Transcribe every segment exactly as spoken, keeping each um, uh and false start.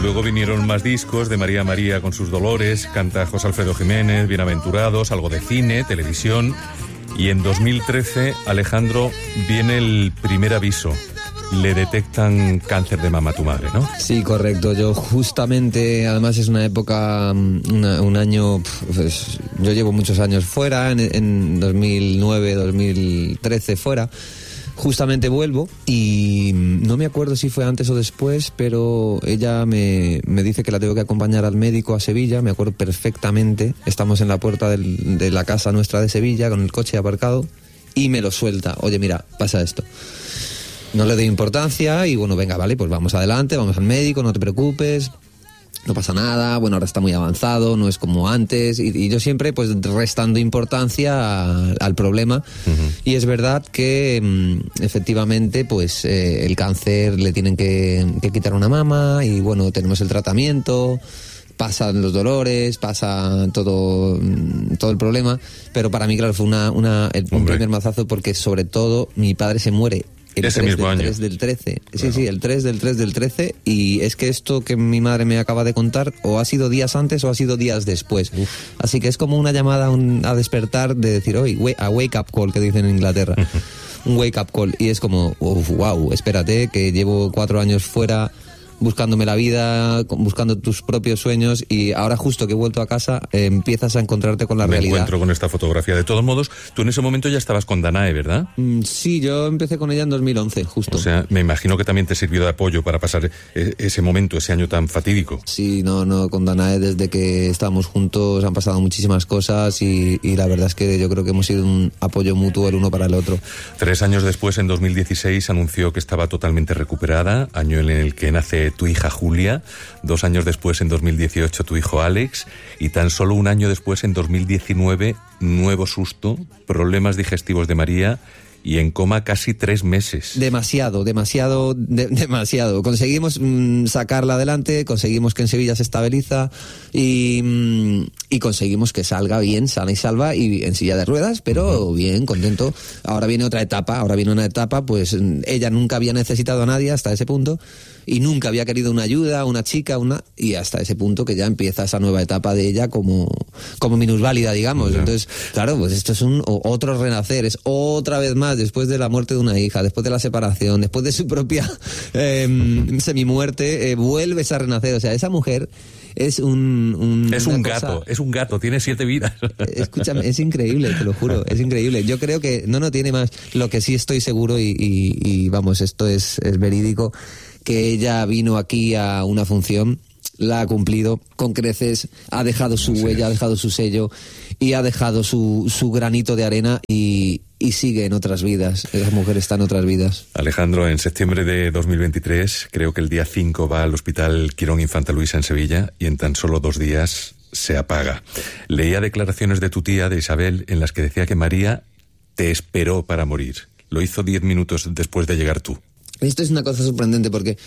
Luego vinieron más discos de María María con sus dolores, canta José Alfredo Jiménez, Bienaventurados, algo de cine, televisión. Y en dos mil trece, Alejandro, viene el primer aviso. Le detectan cáncer de mama a tu madre, ¿no? Sí, correcto. Yo justamente, además es una época, una, un año, pues, yo llevo muchos años fuera, en, en dos mil nueve, dos mil trece fuera. Justamente vuelvo y no me acuerdo si fue antes o después, pero ella me, me dice que la tengo que acompañar al médico a Sevilla, me acuerdo perfectamente. Estamos en la puerta del, de la casa nuestra de Sevilla con el coche aparcado y me lo suelta. Oye, mira, pasa esto. No le doy importancia y bueno, venga, vale, pues vamos adelante, vamos al médico, no te preocupes. No pasa nada, bueno, ahora está muy avanzado, no es como antes, y, y yo siempre pues restando importancia a, al problema. Uh-huh. Y es verdad que mm, efectivamente pues eh, el cáncer le tienen que, que quitar una mama y bueno, tenemos el tratamiento, pasan los dolores, pasa todo, todo el problema, pero para mí claro fue una, una, el, un primer mazazo porque sobre todo mi padre se muere el ese tres mismo del año. tres del trece. Sí, Claro. sí, el tres del tres del trece. Y es que esto que mi madre me acaba de contar o ha sido días antes o ha sido días después. Uf. Así que es como una llamada a, un, a despertar de decir, hoy, a wake up call, que dicen en Inglaterra. Un wake up call. Y es como, uf, wow, espérate, que llevo cuatro años fuera buscándome la vida, buscando tus propios sueños y ahora justo que he vuelto a casa eh, empiezas a encontrarte con la Me realidad. Me encuentro con esta fotografía. De todos modos, tú en ese momento ya estabas con Danae, ¿verdad? Mm, sí, yo empecé con ella en dos mil once, justo. O sea, me imagino que también te sirvió de apoyo para pasar ese momento, ese año tan fatídico. Sí, no, no, con Danae desde que estábamos juntos han pasado muchísimas cosas y, y la verdad es que yo creo que hemos sido un apoyo mutuo el uno para el otro. Tres años después, en dos mil dieciséis, anunció que estaba totalmente recuperada, año en el que nace tu hija Julia, dos años después, en dos mil dieciocho, tu hijo Alex, y tan solo un año después, en dos mil diecinueve, nuevo susto, problemas digestivos de María y en coma casi tres meses. Demasiado, demasiado, de, demasiado. Conseguimos mmm, sacarla adelante, conseguimos que en Sevilla se estabiliza y, mmm, y conseguimos que salga bien, sana y salva y en silla de ruedas, pero uh-huh. bien, contento. Ahora viene otra etapa, ahora viene una etapa, pues ella nunca había necesitado a nadie hasta ese punto y nunca había querido una ayuda, una chica, una y hasta ese punto que ya empieza esa nueva etapa de ella como, como minusválida, digamos. Uh-huh. Entonces, claro, pues esto es un otro renacer, es otra vez más después de la muerte de una hija, después de la separación, después de su propia eh, semimuerte, eh, vuelves a renacer. O sea, esa mujer es un... un es un gato, cosa... es un gato, tiene siete vidas. Escúchame, es increíble, te lo juro, es increíble. Yo creo que no, no tiene más. Lo que sí estoy seguro y, y, y vamos, esto es, es verídico, que ella vino aquí a una función, la ha cumplido con creces, ha dejado su huella, ha dejado su sello y ha dejado su, su granito de arena y, y sigue en otras vidas. Esa mujer está en otras vidas. Alejandro, en septiembre de dos mil veintitrés, creo que el día cinco va al Hospital Quirón Infanta Luisa en Sevilla y en tan solo dos días se apaga. Leía declaraciones de tu tía, de Isabel, en las que decía que María te esperó para morir. Lo hizo diez minutos después de llegar tú. Esto es una cosa sorprendente porque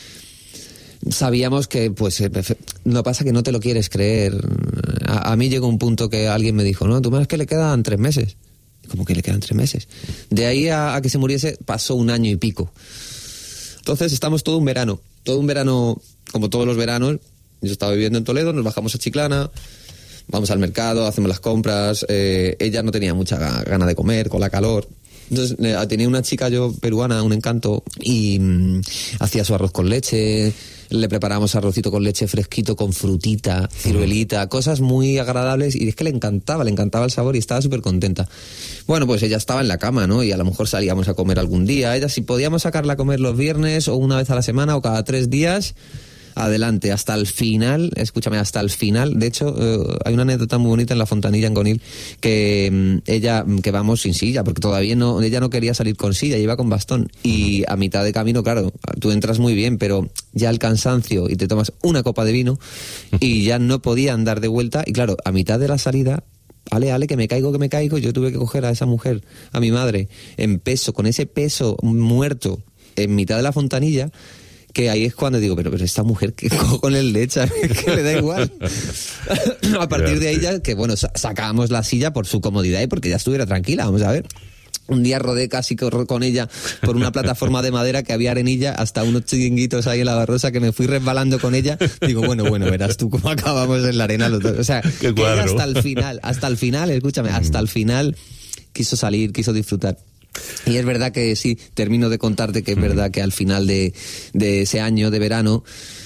sabíamos que, pues, lo pasa que no te lo quieres creer. A, a mí llegó un punto que alguien me dijo, no, tú me ves que le quedan tres meses. ¿Cómo que le quedan tres meses? De ahí a, a que se muriese pasó un año y pico. Entonces estamos todo un verano, todo un verano, como todos los veranos. Yo estaba viviendo en Toledo, nos bajamos a Chiclana, vamos al mercado, hacemos las compras. Eh, ella no tenía mucha gana de comer con la calor. Entonces eh, tenía una chica yo peruana, un encanto, y mmm, hacía su arroz con leche, le preparábamos arrocito con leche fresquito, con frutita, ciruelita, uh-huh. cosas muy agradables, y es que le encantaba, le encantaba el sabor y estaba súper contenta. Bueno, pues ella estaba en la cama, ¿no? Y a lo mejor salíamos a comer algún día. Ella, si podíamos sacarla a comer los viernes o una vez a la semana o cada tres días... adelante, hasta el final, escúchame, hasta el final. De hecho, eh, hay una anécdota muy bonita en la Fontanilla, en Conil, que mm, ella, que vamos sin silla, porque todavía no, ella no quería salir con silla, iba con bastón. Y a mitad de camino, claro, tú entras muy bien, pero ya el cansancio y te tomas una copa de vino y ya no podía andar de vuelta. Y claro, a mitad de la salida... Ale, ale, que me caigo, que me caigo. Yo tuve que coger a esa mujer, a mi madre, en peso, con ese peso muerto en mitad de la Fontanilla, que ahí es cuando digo, pero, pero esta mujer, ¿qué cojones le echa? Que le da igual. A partir de ahí ya, que bueno, sacábamos la silla por su comodidad y porque ya estuviera tranquila, vamos a ver. Un día rodé casi con ella por una plataforma de madera que había arenilla, hasta unos chiringuitos ahí en la Barrosa, que me fui resbalando con ella. Digo, bueno, bueno, verás tú cómo acabamos en la arena los dos. O sea, que ella hasta el final, hasta el final, escúchame, hasta el final quiso salir, quiso disfrutar. Y es verdad que sí, termino de contarte que es verdad que al final de, de ese año de verano,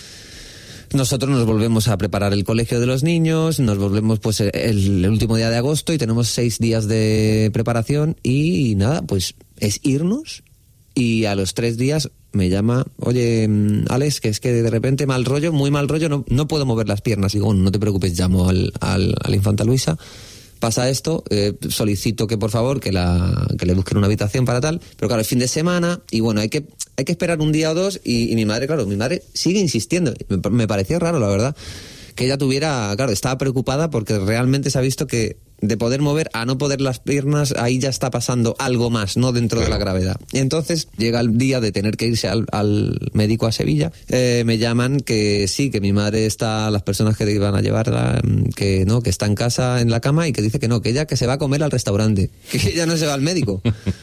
nosotros nos volvemos a preparar el colegio de los niños, nos volvemos pues el, el último día de agosto y tenemos seis días de preparación y nada, pues es irnos y a los tres días me llama, oye, Alex, que es que de repente mal rollo, muy mal rollo, no, no puedo mover las piernas. Y digo, bueno, no te preocupes, llamo al, al, a la Infanta Luisa, pasa esto, eh, solicito que por favor que, la, que le busquen una habitación para tal, pero claro, el fin de semana y bueno, hay que... hay que esperar un día o dos y, y mi madre, claro, mi madre sigue insistiendo. Me, me parecía raro, la verdad, que ella tuviera, claro, estaba preocupada porque realmente se ha visto que de poder mover a no poder las piernas, ahí ya está pasando algo más, no dentro de la gravedad. Y entonces llega el día de tener que irse al, al médico a Sevilla, eh, me llaman que sí, que mi madre está, las personas que iban a llevarla, que no, que está en casa en la cama y que dice que no, que ella que se va a comer al restaurante, que ella no se va al médico.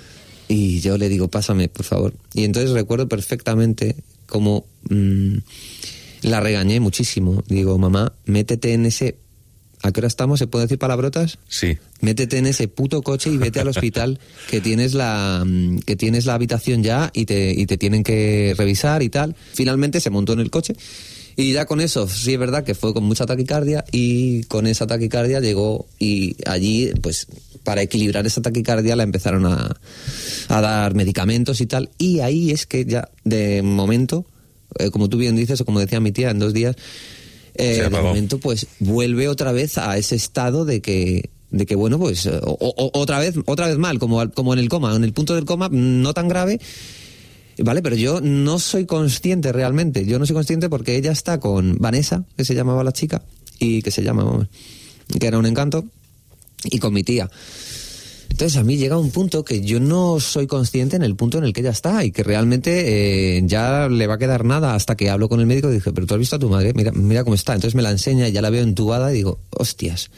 Y yo le digo, pásame, por favor. Y entonces recuerdo perfectamente cómo mmm, la regañé muchísimo. Digo, mamá, métete en ese... ¿A qué hora estamos? ¿Se puede decir palabrotas? Sí. Métete en ese puto coche y vete al hospital, que tienes la que tienes la habitación ya y te, y te tienen que revisar y tal. Finalmente se montó en el coche. Y ya con eso, sí es verdad que fue con mucha taquicardia y con esa taquicardia llegó y allí, pues, para equilibrar esa taquicardia la empezaron a, a dar medicamentos y tal. Y ahí es que ya, de momento, eh, como tú bien dices, o como decía mi tía, en dos días, eh, de momento, pues, vuelve otra vez a ese estado de que, de que bueno, pues, o, o, otra vez, otra vez mal, como, como en el coma, en el punto del coma, no tan grave. Vale, pero yo no soy consciente realmente. Yo no soy consciente porque ella está con Vanessa, que se llamaba la chica, y que se llama, que era un encanto, y con mi tía. Entonces a mí llega un punto que yo no soy consciente en el punto en el que ella está y que realmente eh, ya le va a quedar nada hasta que hablo con el médico y dije, pero tú has visto a tu madre, mira, mira cómo está. Entonces me la enseña y ya la veo entubada y digo, hostias.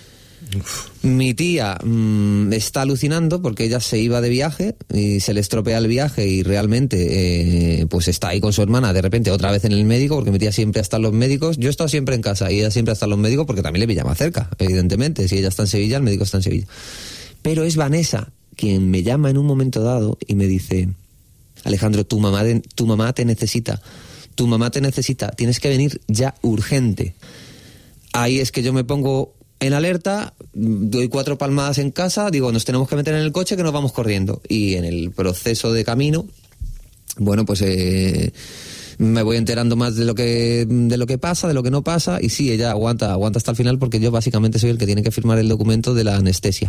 Uf. Mi tía mmm, está alucinando porque ella se iba de viaje y se le estropea el viaje y realmente eh, pues está ahí con su hermana de repente otra vez en el médico, porque mi tía siempre está en los médicos. Yo he estado siempre en casa y ella siempre está en los médicos porque también le pilla más cerca, evidentemente. Si ella está en Sevilla, el médico está en Sevilla. Pero es Vanessa quien me llama en un momento dado y me dice, Alejandro, tu mamá, de, tu mamá te necesita, tu mamá te necesita, tienes que venir ya urgente. Ahí es que yo me pongo en alerta, doy cuatro palmadas en casa, digo, nos tenemos que meter en el coche que nos vamos corriendo. Y en el proceso de camino, bueno, pues eh, me voy enterando más de lo que de lo que pasa, de lo que no pasa, y sí, ella aguanta, aguanta hasta el final porque yo básicamente soy el que tiene que firmar el documento de la anestesia.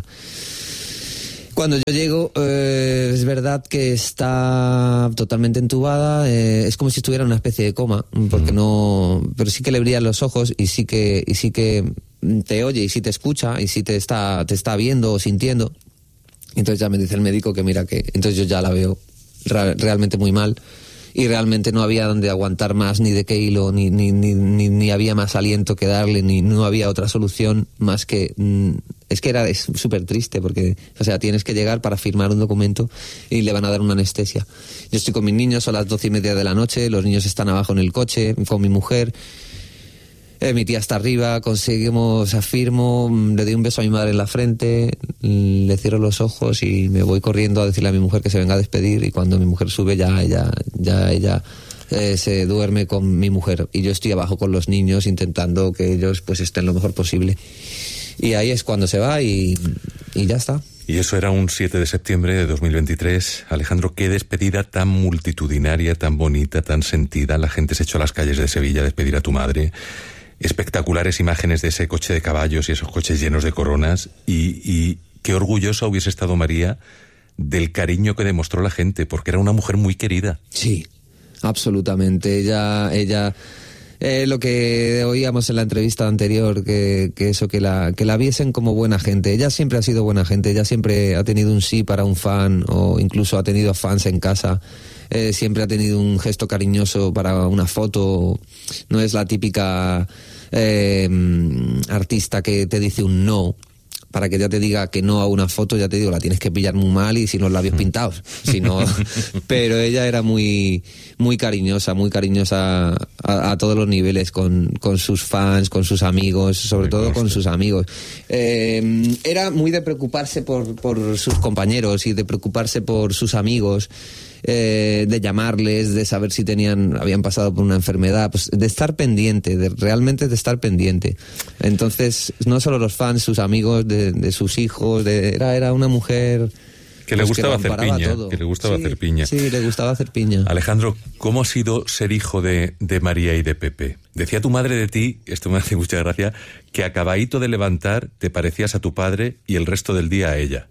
Cuando yo llego, eh, es verdad que está totalmente entubada, eh, es como si estuviera en una especie de coma, porque no, pero sí que le brillan los ojos y sí que y sí que te oye y sí te escucha y sí te está te está viendo o sintiendo. Entonces ya me dice el médico que mira que entonces yo ya la veo ra- realmente muy mal y realmente no había donde aguantar más ni de qué hilo ni ni ni ni, ni había más aliento que darle, ni no había otra solución más que mm, es que era es súper triste porque, o sea, tienes que llegar para firmar un documento y le van a dar una anestesia. Yo estoy con mis niños, son las doce y media de la noche, los niños están abajo en el coche, con mi mujer, eh, mi tía está arriba, conseguimos, afirmo, le doy un beso a mi madre en la frente, le cierro los ojos y me voy corriendo a decirle a mi mujer que se venga a despedir y cuando mi mujer sube ya ella, ya ella eh, se duerme con mi mujer y yo estoy abajo con los niños intentando que ellos pues estén lo mejor posible. Y ahí es cuando se va y, y ya está. Y eso era un siete de septiembre de dos mil veintitrés. Alejandro, qué despedida tan multitudinaria, tan bonita, tan sentida. La gente se echó a las calles de Sevilla a despedir a tu madre. Espectaculares imágenes de ese coche de caballos y esos coches llenos de coronas. Y, y qué orgullosa hubiese estado María del cariño que demostró la gente, porque era una mujer muy querida. Sí, absolutamente. Ella... ella... Eh, lo que oíamos en la entrevista anterior, que, que eso, que la, que la viesen como buena gente. Ella siempre ha sido buena gente, ella siempre ha tenido un sí para un fan, o incluso ha tenido fans en casa, eh, siempre ha tenido un gesto cariñoso para una foto, no es la típica eh, artista que te dice un no para que ella te diga que no a una foto, ya te digo, la tienes que pillar muy mal y sin los labios pintados. Si no, pero ella era muy, muy cariñosa, muy cariñosa a, a todos los niveles, con, con sus fans, con sus amigos, sobre todo con sus amigos. Eh, era muy de preocuparse por, por sus compañeros y de preocuparse por sus amigos. Eh, de llamarles, de saber si tenían, habían pasado por una enfermedad, pues de estar pendiente, de realmente de estar pendiente. Entonces, no solo los fans, sus amigos, de, de sus hijos, de, era, era una mujer que le gustaba hacer piña, todo. que le gustaba sí, hacer piña. Sí, le gustaba hacer piña. Alejandro, ¿cómo ha sido ser hijo de, de María y de Pepe? Decía tu madre de ti, esto me hace mucha gracia, que acabadito de levantar te parecías a tu padre y el resto del día a ella.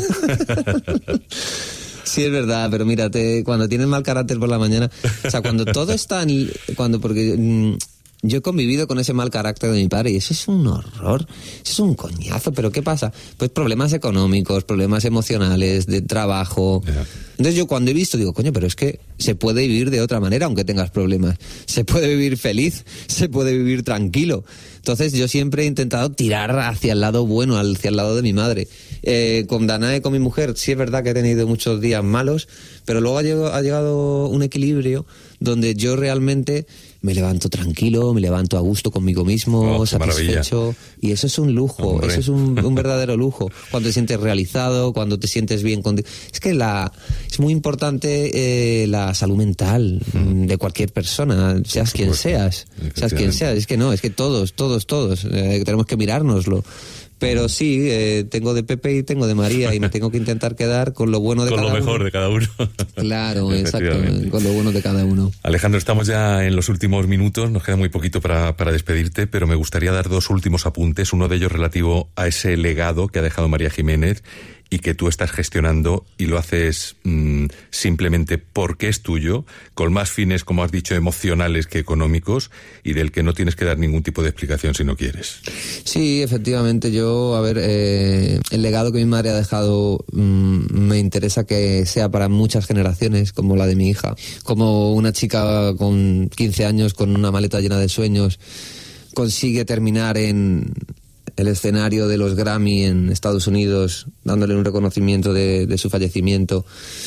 Sí, es verdad, pero mírate, cuando tienes mal carácter por la mañana, o sea, cuando todo está en, cuando, porque mmm, yo he convivido con ese mal carácter de mi padre y eso es un horror, eso es un coñazo, pero ¿qué pasa? Pues problemas económicos, problemas emocionales, de trabajo. Yeah. Entonces yo cuando he visto digo, coño, pero es que se puede vivir de otra manera aunque tengas problemas, se puede vivir feliz, se puede vivir tranquilo. Entonces yo siempre he intentado tirar hacia el lado bueno, hacia el lado de mi madre. Eh, con Danae, con mi mujer, sí es verdad que he tenido muchos días malos, pero luego ha llegado, ha llegado un equilibrio donde yo realmente me levanto tranquilo, me levanto a gusto conmigo mismo, oh, satisfecho, maravilla. Y eso es un lujo, Hombre. eso es un, un verdadero lujo. Cuando te sientes realizado, cuando te sientes bien contigo. Es que la es muy importante eh, la salud mental mm. de cualquier persona, seas quien seas, seas quien seas. Es que no, es que todos, todos, todos eh, tenemos que mirárnoslo. Pero sí, eh, tengo de Pepe y tengo de María y me tengo que intentar quedar con lo bueno de con cada uno. Con lo mejor de cada uno. Claro, exacto, con lo bueno de cada uno. Alejandro, estamos ya en los últimos minutos, nos queda muy poquito para, para despedirte, pero me gustaría dar dos últimos apuntes, uno de ellos relativo a ese legado que ha dejado María Jiménez y que tú estás gestionando y lo haces mmm, simplemente porque es tuyo, con más fines, como has dicho, emocionales que económicos y del que no tienes que dar ningún tipo de explicación si no quieres. Sí, efectivamente, yo, a ver, eh, el legado que mi madre ha dejado mmm, me interesa que sea para muchas generaciones, como la de mi hija, como una chica con quince años con una maleta llena de sueños consigue terminar en el escenario de los Grammy en Estados Unidos, dándole un reconocimiento de, de su fallecimiento.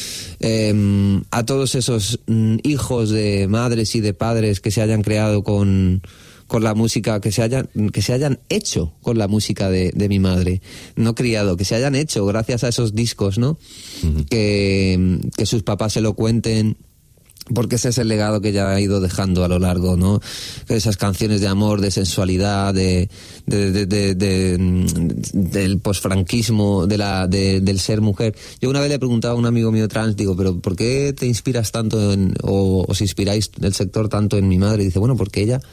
Eh, a todos esos mm, hijos de madres y de padres que se hayan creado con, con la música, que se hayan, que se hayan hecho con la música de, de mi madre, no criado, que se hayan hecho gracias a esos discos, ¿no? Uh-huh. Que, que sus papás se lo cuenten, porque ese es el legado que ella ha ido dejando a lo largo, ¿no? Esas canciones de amor, de sensualidad, de, de, de, de, de, de del posfranquismo, de la, de, del ser mujer. Yo una vez le preguntaba a un amigo mío trans, digo, pero ¿por qué te inspiras tanto en, o os inspiráis del sector tanto en mi madre? Y dice, bueno, porque ella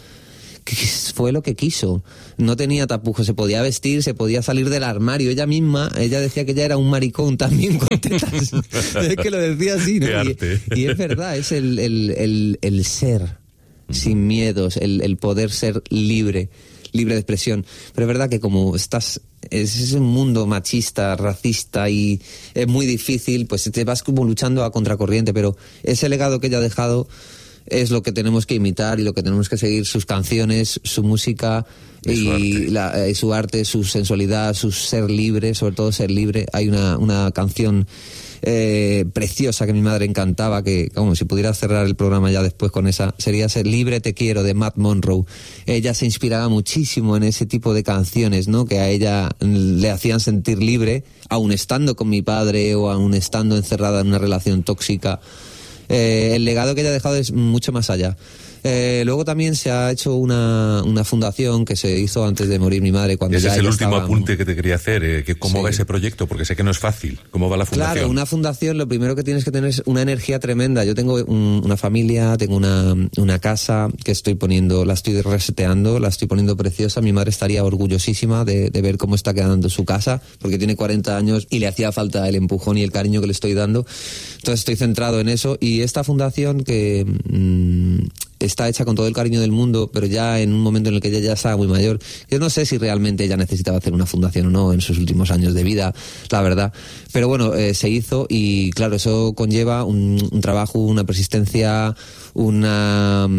fue lo que quiso, no tenía tapujos, se podía vestir, se podía salir del armario, ella misma, ella decía que ella era un maricón también con tetas, es que lo decía así, ¿no? Y, y es verdad, es el, el, el, el ser sin miedos, el, el poder ser libre, libre de expresión, pero es verdad que como estás, es, es un mundo machista, racista y es muy difícil, pues te vas como luchando a contracorriente, pero ese legado que ella ha dejado es lo que tenemos que imitar y lo que tenemos que seguir, sus canciones, su música y, y, su, arte. La, y su arte, su sensualidad, su ser libre, sobre todo ser libre. Hay una, una canción eh, preciosa que mi madre encantaba, que como si pudiera cerrar el programa ya después con esa, sería Ser libre te quiero, de Matt Monroe. Ella se inspiraba muchísimo en ese tipo de canciones, ¿no? Que a ella le hacían sentir libre, aun estando con mi padre o aun estando encerrada en una relación tóxica. Eh, el legado que ella ha dejado es mucho más allá. Eh, luego también se ha hecho una, una fundación que se hizo antes de morir mi madre. Cuando Ese ya es el último estaba... apunte que te quería hacer. Eh, que ¿Cómo sí. va ese proyecto? Porque sé que no es fácil. ¿Cómo va la fundación? Claro, una fundación lo primero que tienes que tener es una energía tremenda. Yo tengo un, una familia, tengo una, una casa que estoy poniendo, la estoy reseteando, la estoy poniendo preciosa. Mi madre estaría orgullosísima de, de ver cómo está quedando su casa, porque tiene cuarenta años y le hacía falta el empujón y el cariño que le estoy dando. Entonces estoy centrado en eso. Y esta fundación que... Mmm, está hecha con todo el cariño del mundo, pero ya en un momento en el que ella ya estaba muy mayor. Yo no sé si realmente ella necesitaba hacer una fundación o no en sus últimos años de vida, la verdad. Pero bueno, eh, se hizo y claro, eso conlleva un, un trabajo, una persistencia, una,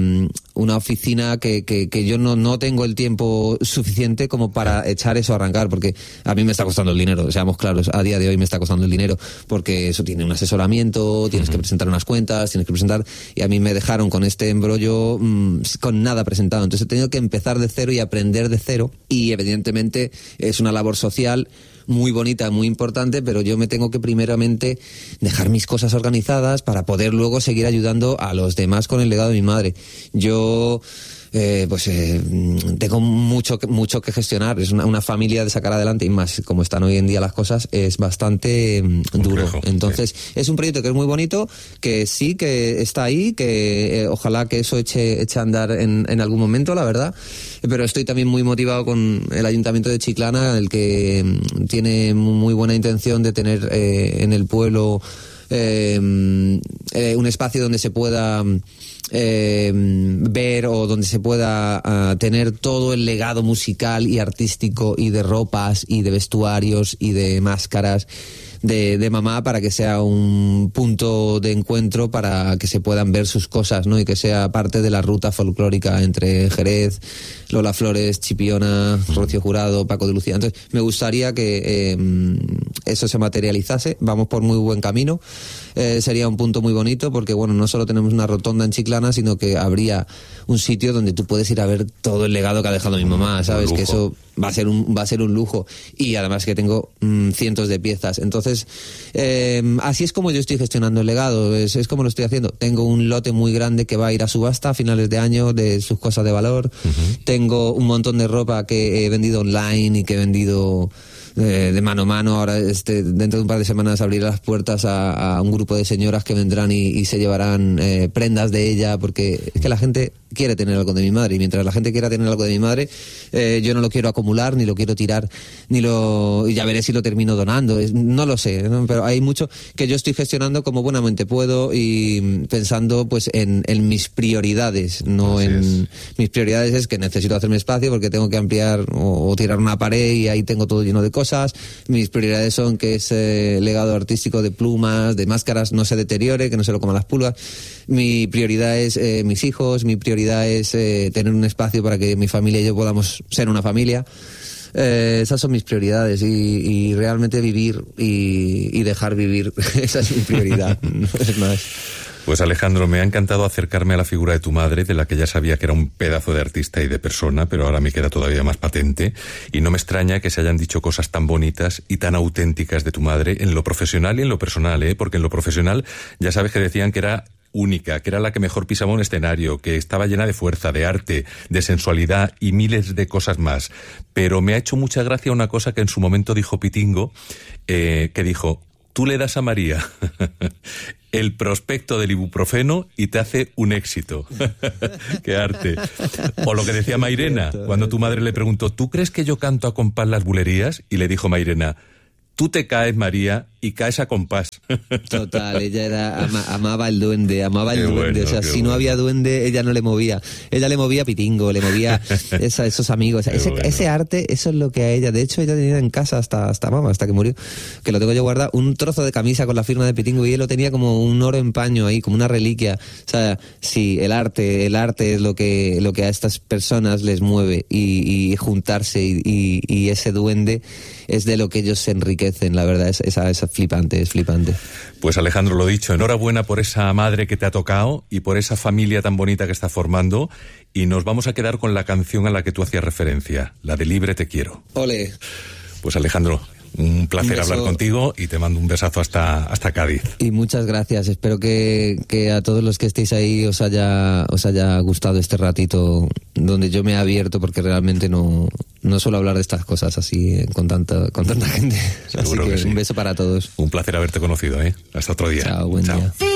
una oficina que, que, que yo no, no tengo el tiempo suficiente como para echar eso a arrancar, porque a mí me está costando el dinero, seamos claros, a día de hoy me está costando el dinero, porque eso tiene un asesoramiento, tienes uh-huh. que presentar unas cuentas, tienes que presentar, y a mí me dejaron con este embrollo mmm, con nada presentado, entonces he tenido que empezar de cero y aprender de cero, y evidentemente es una labor social muy bonita, muy importante, pero yo me tengo que primeramente dejar mis cosas organizadas para poder luego seguir ayudando a los demás con el legado de mi madre. Yo eh, pues eh, tengo mucho mucho que gestionar, es una, una familia de sacar adelante, y más como están hoy en día las cosas, es bastante eh, duro. Complejo, entonces sí. Es un proyecto que es muy bonito, que sí, que está ahí, que eh, ojalá que eso eche, eche a andar en, en algún momento, la verdad, pero estoy también muy motivado con el Ayuntamiento de Chiclana, el que mm, tiene muy buena intención de tener eh, en el pueblo eh, eh, un espacio donde se pueda Eh, ver, o donde se pueda uh, tener todo el legado musical y artístico, y de ropas y de vestuarios y de máscaras de, de mamá, para que sea un punto de encuentro para que se puedan ver sus cosas, ¿no? Y que sea parte de la ruta folclórica entre Jerez, Lola Flores, Chipiona, Rocío Jurado, Paco de Lucía. Entonces me gustaría que eh, eso se materializase. Vamos por muy buen camino. Eh, sería un punto muy bonito, porque bueno, no solo tenemos una rotonda en Chiclana, sino que habría un sitio donde tú puedes ir a ver todo el legado que ha dejado mi mamá, ¿sabes? Que eso va a ser un va a ser un lujo, y además que tengo mmm, cientos de piezas. Entonces eh, así es como yo estoy gestionando el legado, es, es como lo estoy haciendo. Tengo un lote muy grande que va a ir a subasta a finales de año de sus cosas de valor. Uh-huh. Tengo un montón de ropa que he vendido online y que he vendido Eh, de mano a mano. Ahora este, dentro de un par de semanas abriré las puertas a, a un grupo de señoras que vendrán y, y se llevarán eh, prendas de ella, porque es que la gente quiere tener algo de mi madre, y mientras la gente quiera tener algo de mi madre, eh, yo no lo quiero acumular, ni lo quiero tirar, ni lo y ya veré si lo termino donando, es, no lo sé, ¿no? Pero hay mucho que yo estoy gestionando como buenamente puedo, y pensando pues en, en mis prioridades, no Así en es. Mis prioridades es que necesito hacerme espacio porque tengo que ampliar o, o tirar una pared y ahí tengo todo lleno de cosas. Mis prioridades son que ese legado artístico de plumas, de máscaras, no se deteriore, que no se lo coman las pulgas. Mi prioridad es eh, mis hijos, mi prioridad es eh, tener un espacio para que mi familia y yo podamos ser una familia. Eh, esas son mis prioridades, y, y realmente vivir y, y dejar vivir. Esa es mi prioridad, no es más. Pues Alejandro, me ha encantado acercarme a la figura de tu madre, de la que ya sabía que era un pedazo de artista y de persona, pero ahora me queda todavía más patente, y no me extraña que se hayan dicho cosas tan bonitas y tan auténticas de tu madre en lo profesional y en lo personal, ¿eh? Porque en lo profesional ya sabes que decían que era única, que era la que mejor pisaba un escenario, que estaba llena de fuerza, de arte, de sensualidad y miles de cosas más. Pero me ha hecho mucha gracia una cosa que en su momento dijo Pitingo, eh, que dijo: tú le das a María el prospecto del ibuprofeno y te hace un éxito. ¡Qué arte! O lo que decía Mairena, cuando tu madre le preguntó: ¿tú crees que yo canto a compás las bulerías? Y le dijo Mairena: tú te caes, María, y caes a compás. Total, ella era ama, amaba el duende, amaba el qué duende. Bueno, o sea, si bueno. no había duende, ella no le movía. Ella le movía Pitingo, le movía esa, esos amigos. Ese, bueno. ese arte, eso es lo que a ella. De hecho, ella tenía en casa hasta, hasta mamá, hasta que murió, que lo tengo yo guardado, un trozo de camisa con la firma de Pitingo, y él lo tenía como un oro en paño ahí, como una reliquia. O sea, sí, el arte, el arte es lo que, lo que a estas personas les mueve, y, y juntarse, y, y, y ese duende es de lo que ellos se enriquecen, la verdad, es, esa, esa flipante, es flipante. Pues Alejandro, lo dicho, enhorabuena por esa madre que te ha tocado y por esa familia tan bonita que está formando, y nos vamos a quedar con la canción a la que tú hacías referencia, la de Libre te quiero. Ole. Pues Alejandro, un placer un hablar contigo, y te mando un besazo hasta, hasta Cádiz. Y muchas gracias, espero que, que a todos los que estéis ahí os haya, os haya gustado este ratito donde yo me he abierto, porque realmente no, no suelo hablar de estas cosas así eh, con tanta, con tanta gente. Seguro así que, que sí. Un beso para todos. Un placer haberte conocido, ¿eh? Hasta otro día. Chao, buen Chao. día.